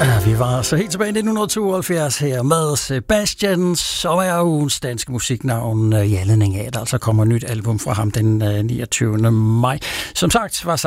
Vi var så helt tilbage i 1972 her med Sebastian, som er ugens danske musiknavn i anledning af, at der altså kommer et nyt album fra ham den 29. maj. Som sagt var